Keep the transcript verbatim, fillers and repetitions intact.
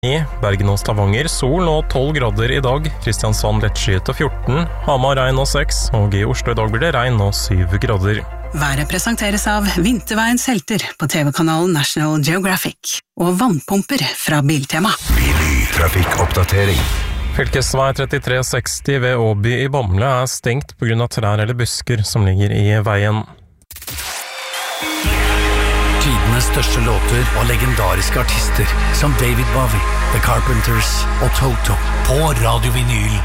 I Bergen og Stavanger sol og tolv grader i dag, Kristiansand lettskyet og fjorten, Hamar regn og seks, og i Oslo i dag blir det regn og syv grader. Været presenteres av Vinterveiens helter på T V-kanalen National Geographic og vannpumper fra Biltema. Trafikkoppdatering. Fylkesvei trettitre seksti ved Åby i Bamble er stengt på grunn av trær eller busker som ligger i veien. Tidenes største låter og legendariske artister som David Bowie, The Carpenters og Toto på Radio Vinyl.